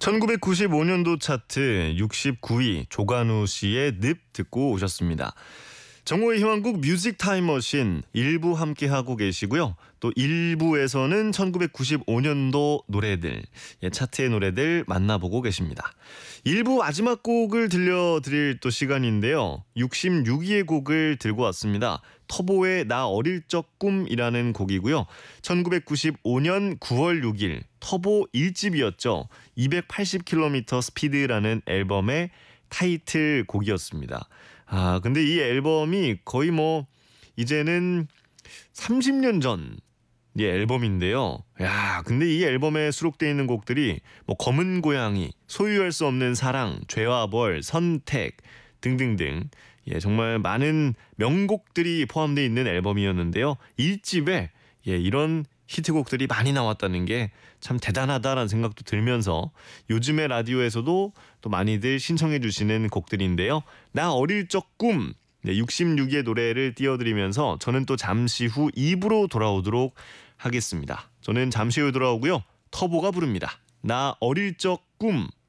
1995년도 차트 69위 조관우 씨의 늪 듣고 오셨습니다. 정호의 희망곡 뮤직 타임머신 1부 함께하고 계시고요. 또 1부에서는 1995년도 노래들, 차트의 노래들 만나보고 계십니다. 1부 마지막 곡을 들려드릴 또 시간인데요. 66위의 곡을 들고 왔습니다. 터보의 나 어릴 적 꿈이라는 곡이고요. 1995년 9월 6일 터보 1집이었죠. 280km 스피드라는 앨범의 타이틀 곡이었습니다. 근데 이 앨범이 거의 이제는 30년 전 앨범인데요. 근데 이 앨범에 수록되어 있는 곡들이 검은 고양이, 소유할 수 없는 사랑, 죄와 벌, 선택 등등등 정말 많은 명곡들이 포함되어 있는 앨범이었는데요. 1집에 이런 히트곡들이 많이 나왔다는 게 참 대단하다라는 생각도 들면서 요즘의 라디오에서도 또 많이들 신청해 주시는 곡들인데요. 나 어릴 적 꿈 66위의 노래를 띄워드리면서 저는 또 잠시 후 2부로 돌아오도록 하겠습니다. 저는 잠시 후 돌아오고요. 터보가 부릅니다. 나 어릴 적 꿈.